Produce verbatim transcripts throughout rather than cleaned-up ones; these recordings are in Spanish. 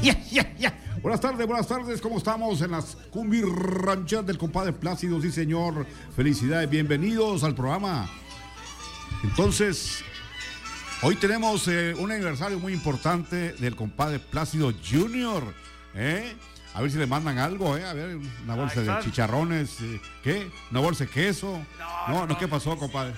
Ya, ya, ya. Buenas tardes, buenas tardes, ¿cómo estamos en las cumbirranchas del compadre Plácido? Sí, señor, felicidades, bienvenidos al programa. Entonces, hoy tenemos eh, un aniversario muy importante del compadre Plácido Junior, ¿eh? A ver si le mandan algo, ¿eh? A ver, una bolsa de chicharrones, eh, ¿qué? ¿Una bolsa de queso? No, no, no, ¿qué pasó, compadre?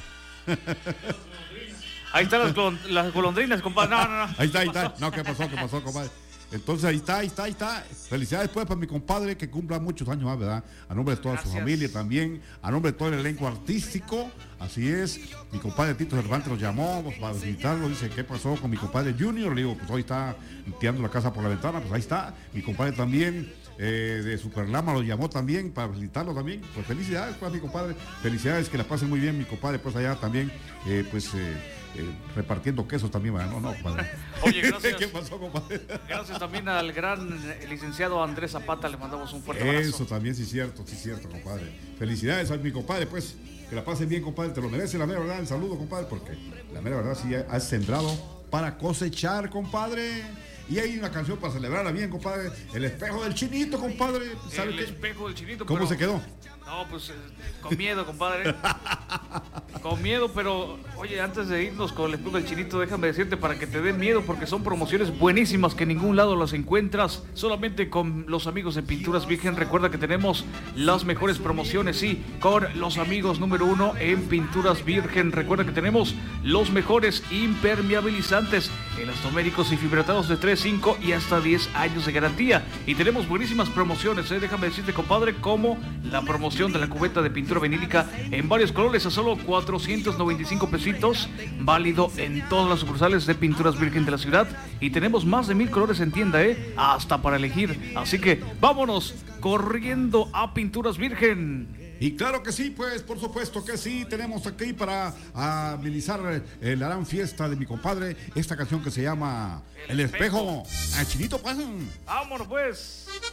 Ahí están las, golond las golondrinas, compadre. No, no, no. Ahí está, ahí está. No, ¿qué pasó, qué pasó, compadre? Entonces ahí está, ahí está, ahí está. Felicidades pues para mi compadre que cumpla muchos años más, ¿verdad? A nombre de toda Gracias. Su familia también, a nombre de todo el elenco artístico. Así es, mi compadre Tito Cervantes nos llamó pues, para visitarlo, dice, ¿qué pasó con mi compadre Junior? Le digo, pues hoy está tirando la casa por la ventana, pues ahí está. Mi compadre también eh, de Superlama lo llamó también para visitarlo también. Pues felicidades pues mi compadre, felicidades, que la pasen muy bien mi compadre, pues allá también, eh, pues... Eh, Eh, repartiendo quesos también, ¿verdad? No, no, compadre. Oye, gracias. ¿Qué pasó, compadre? Gracias también al gran licenciado Andrés Zapata, le mandamos un fuerte abrazo. Eso también, sí, cierto, sí, cierto, compadre. Felicidades a mi compadre, pues, que la pasen bien, compadre, te lo merece la mera verdad, el saludo, compadre, porque la mera verdad sí has sembrado para cosechar, compadre. Y hay una canción para celebrarla bien, compadre. El espejo del chinito, compadre. ¿Sabe el qué? espejo del chinito. ¿Cómo pero... se quedó? No, pues eh, con miedo, compadre. Con miedo, pero oye, antes de irnos con el espejo del chinito, déjame decirte para que te den miedo, porque son promociones buenísimas que en ningún lado las encuentras, solamente con los amigos de Pinturas Virgen. Recuerda que tenemos las mejores promociones, sí, con los amigos número uno en Pinturas Virgen. Recuerda que tenemos los mejores impermeabilizantes, elastoméricos y fibratados de tres, cinco y hasta diez años de garantía. Y tenemos buenísimas promociones, ¿eh? Déjame decirte, compadre, como la promoción de la cubeta de pintura vinílica en varios colores a solo cuatrocientos noventa y cinco pesitos, válido en todas las sucursales de Pinturas Virgen de la ciudad, y tenemos más de mil colores en tienda, ¿eh? Hasta para elegir, así que vámonos corriendo a Pinturas Virgen. Y claro que sí, pues, por supuesto que sí, tenemos aquí para amenizar eh, la gran fiesta de mi compadre, esta canción que se llama El, El Espejo. espejo. Ah, chinito, pues. Vámonos, pues.